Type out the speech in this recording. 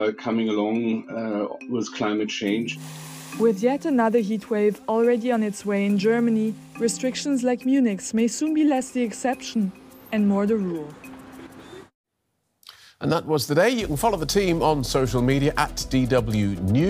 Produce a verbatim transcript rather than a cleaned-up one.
uh, coming along uh, with climate change. With yet another heatwave already on its way in Germany, restrictions like Munich's may soon be less the exception and more the rule. And that was the day. You can follow the team on social media at D W News.